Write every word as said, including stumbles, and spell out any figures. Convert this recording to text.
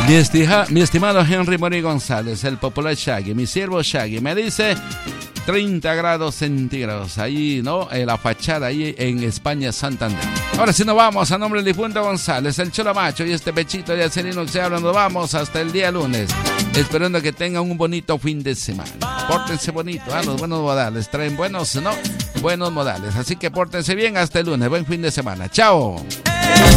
Mi, estija, mi estimado Henry Mori González, el popular Shaggy, mi siervo Shaggy, me dice treinta grados centígrados, ahí, ¿no? En la fachada, ahí en España, Santander. Ahora sí nos vamos, a nombre del difunto González, el Cholo Macho y este pechito de acelino que se habla, nos vamos hasta el día lunes, esperando que tengan un bonito fin de semana. Pórtense bonito, ¿eh? Los buenos modales, traen buenos, ¿no? Buenos modales, así que pórtense bien hasta el lunes, buen fin de semana. ¡Chao!